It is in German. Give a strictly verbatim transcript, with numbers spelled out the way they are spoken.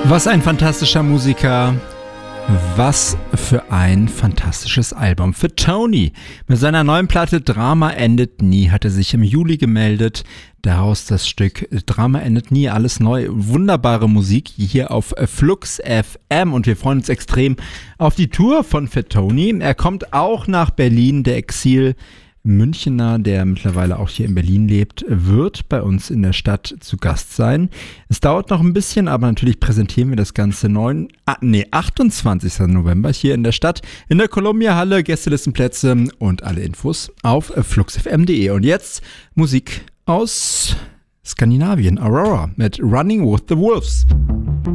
Was ein fantastischer Musiker. Was für ein fantastisches Album. Für Tony. Mit seiner neuen Platte Drama endet nie hat er sich im Juli gemeldet. Daraus das Stück Drama endet nie, alles neu. Wunderbare Musik hier auf Flux F M und wir freuen uns extrem auf die Tour von Fat Tony. Er kommt auch nach Berlin, der Exil Münchener, der mittlerweile auch hier in Berlin lebt, wird bei uns in der Stadt zu Gast sein. Es dauert noch ein bisschen, aber natürlich präsentieren wir das Ganze neun, ah, nee, achtundzwanzigsten November hier in der Stadt, in der Columbia Halle, Gästelistenplätze und alle Infos auf flux f m punkt de. Und jetzt Musik aus Skandinavien, Aurora mit Running with the Wolves.